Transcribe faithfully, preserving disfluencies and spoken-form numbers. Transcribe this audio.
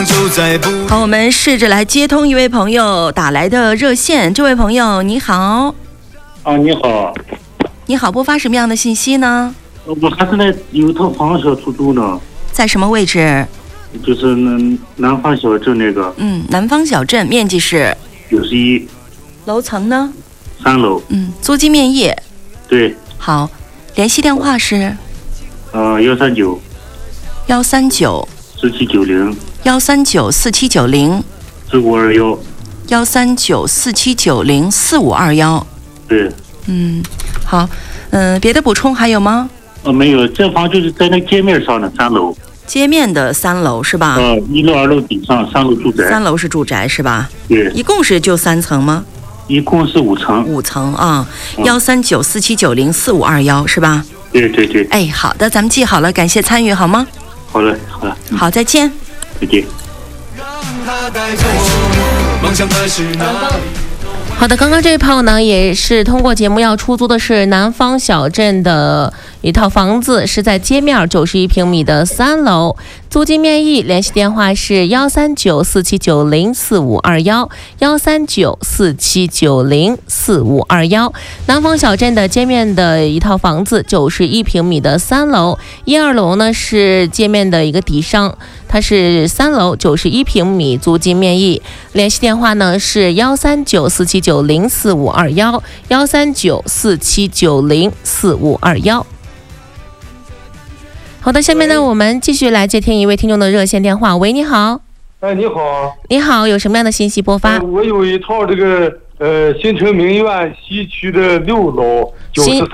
好，我们试着来接通一位朋友打来的热线。这位朋友你好。 啊，你好。 你好，拨发什么样的信息呢？ 我还是那有一套房子要出租呢。 在什么位置？ 就是那南方小镇那个。 嗯，南方小镇，面积是九十一。 楼层呢？ 三楼。 嗯，租金面议。 对。 好，联系电话是？ 呃，幺三九。 幺三九。 四七九零。 幺三九四七九零。 四五二幺。 幺三九四七九零四五二幺。 对。 嗯，好，嗯、呃，别的补充还有吗？ 呃，没有，这房就是在那街面上的三楼。 街面的三楼是吧？ 呃，一楼、二楼顶上，三楼住宅。 三楼是住宅是吧？ 对。 一共是就三层吗？ 一共是五层。 五层啊，幺三九四七九零四五二幺是吧？ 对对对。 哎，好的，咱们记好了，感谢参与，好吗？ 好嘞，好了。 嗯、好，再见。 再见。 好的，刚刚这位朋友呢，也是通过节目要出租的是南方小镇的一套房子，是在街面九十一平米的三楼，租金面议，联系电话是幺三九四七九零四五二幺，幺三九四七九零四五二幺。南方小镇的街面的一套房子，九十一平米的三楼，一二楼呢是街面的一个底商，它是三楼九十一平米，租金面议，联系电话呢是幺三九四七九零四五二幺，幺三九四七九零四五二幺。好的，下面呢，我们继续来接听一位听众的热线电话。喂，你好。 哎，你好。 你好，有什么样的信息播发？ 呃、我有一套这个呃新城名苑西区的六楼九十